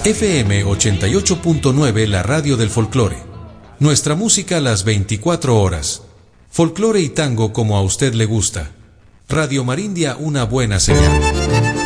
FM 88.9, la radio del folclore. Nuestra música las 24 horas. Folclore y tango como a usted le gusta. Radio Marindia, una buena señal.